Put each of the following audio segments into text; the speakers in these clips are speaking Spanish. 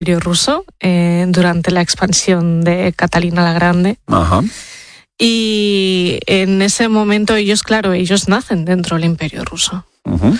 Imperio ruso durante la expansión de Catalina la Grande. Ajá. Y en ese momento ellos nacen dentro del Imperio ruso. Uh-huh.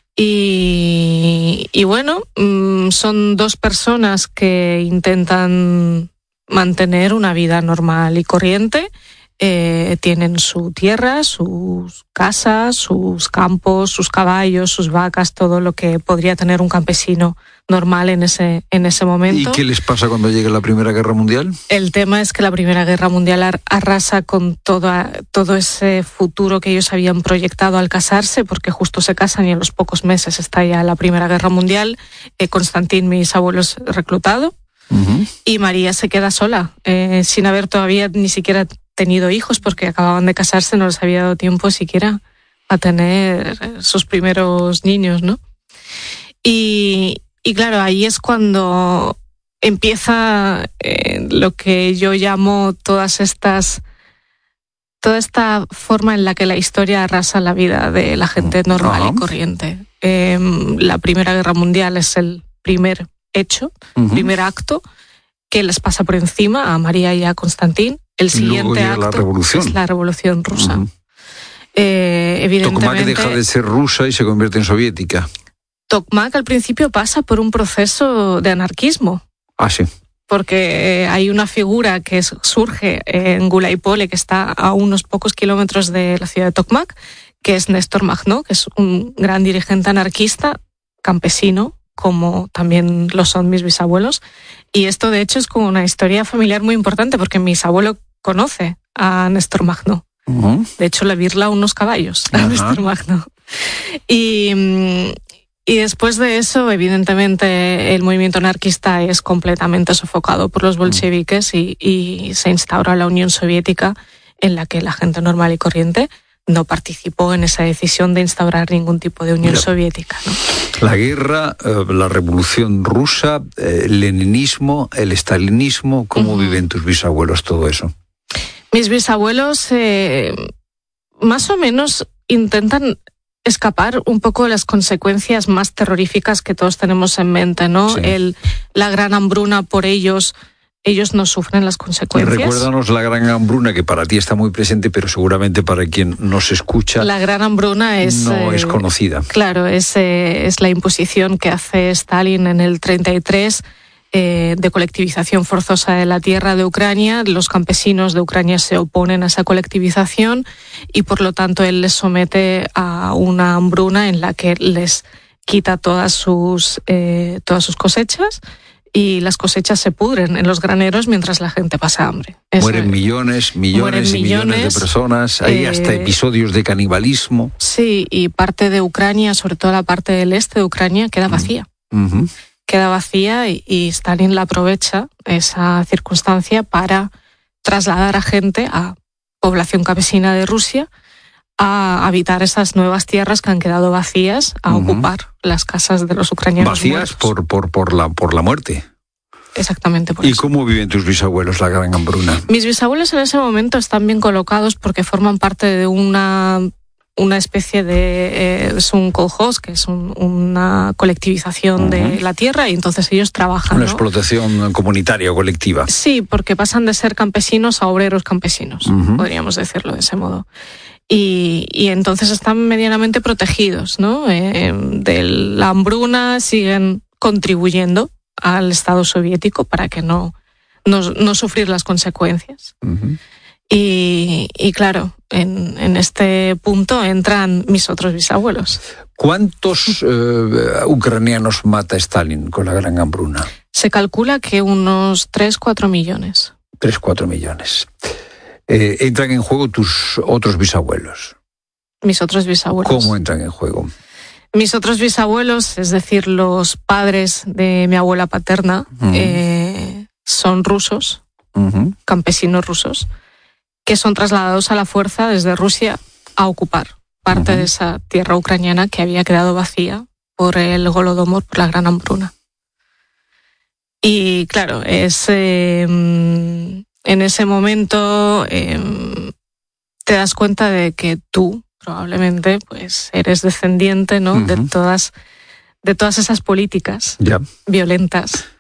Y bueno, son dos personas que intentan mantener una vida normal y corriente. Tienen su tierra, sus casas, sus campos, sus caballos, sus vacas, todo lo que podría tener un campesino normal en ese momento. ¿Y qué les pasa cuando llega la Primera Guerra Mundial? El tema es que la Primera Guerra Mundial arrasa con todo ese futuro que ellos habían proyectado al casarse, porque justo se casan y en los pocos meses está ya la Primera Guerra Mundial. Constantín, mi bisabuelo, es reclutado. Uh-huh. Y María se queda sola, sin haber todavía ni siquiera tenido hijos, porque acababan de casarse, no les había dado tiempo siquiera a tener sus primeros niños, ¿no? Y claro, ahí es cuando empieza lo que yo llamo toda esta forma en la que la historia arrasa la vida de la gente normal y corriente. La Primera Guerra Mundial es el primer hecho, primer acto que les pasa por encima a María y a Constantín. El siguiente acto es la Revolución Rusa. Uh-huh. Evidentemente, Tokmak deja de ser rusa y se convierte en soviética. Tokmak al principio pasa por un proceso de anarquismo. Ah, sí. Porque hay una figura que surge en Guláy-Pole, que está a unos pocos kilómetros de la ciudad de Tokmak, que es Néstor Makhno, que es un gran dirigente anarquista, campesino, como también lo son mis bisabuelos. Y esto, de hecho, es como una historia familiar muy importante, porque mi bisabuelo conoce a Néstor Makhno. Uh-huh. De hecho, le virla unos caballos a Néstor Makhno. Y después de eso, evidentemente, el movimiento anarquista es completamente sofocado por los bolcheviques y se instaura la Unión Soviética, en la que la gente normal y corriente no participó en esa decisión de instaurar ningún tipo de Unión Soviética, ¿no? La guerra, la Revolución Rusa, el leninismo, el estalinismo, ¿cómo viven tus bisabuelos todo eso? Mis bisabuelos más o menos intentan escapar un poco de las consecuencias más terroríficas que todos tenemos en mente, ¿no? Sí. La gran hambruna, por ellos no sufren las consecuencias. Recuérdanos la gran hambruna, que para ti está muy presente, pero seguramente para quien nos escucha la gran hambruna no es conocida. Claro, es la imposición que hace Stalin en el 33 de colectivización forzosa de la tierra de Ucrania. Los campesinos de Ucrania se oponen a esa colectivización y por lo tanto él les somete a una hambruna en la que les quita todas sus cosechas. Y las cosechas se pudren en los graneros mientras la gente pasa hambre. Mueren millones de personas. Hay hasta episodios de canibalismo. Sí, y parte de Ucrania, sobre todo la parte del este de Ucrania, queda vacía. Uh-huh. Queda vacía y Stalin la aprovecha, esa circunstancia, para trasladar a gente, a población campesina de Rusia, a habitar esas nuevas tierras que han quedado vacías, a ocupar las casas de los ucranianos vacías por la muerte. Exactamente por eso. ¿Y cómo viven tus bisabuelos la gran hambruna? Mis bisabuelos en ese momento están bien colocados porque forman parte de una especie de... es un kolkhoz, que es una colectivización de la tierra, y entonces ellos trabajan, una explotación comunitaria o colectiva. Sí, porque pasan de ser campesinos a obreros campesinos, podríamos decirlo de ese modo. Y entonces están medianamente protegidos, ¿no? De la hambruna, siguen contribuyendo al Estado soviético para que no sufrir las consecuencias. Uh-huh. Y claro, en este punto entran mis otros bisabuelos. ¿Cuántos ucranianos mata Stalin con la gran hambruna? Se calcula que unos 3-4 millones. 3-4 millones. ¿Entran en juego tus otros bisabuelos? Mis otros bisabuelos. ¿Cómo entran en juego? Mis otros bisabuelos, es decir, los padres de mi abuela paterna, son rusos, campesinos rusos, que son trasladados a la fuerza desde Rusia a ocupar parte de esa tierra ucraniana que había quedado vacía por el Holodomor, por la gran hambruna. Y claro, en ese momento te das cuenta de que tú probablemente pues eres descendiente, ¿no? de todas esas políticas violentas